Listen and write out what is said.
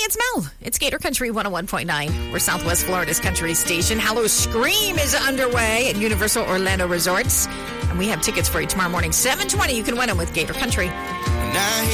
it's Mel. It's Gator Country 101.9. We're Southwest Florida's country station. Hallow Scream is underway at Universal Orlando Resorts. And we have tickets for you tomorrow morning, 7:20. You can win them with Gator Country.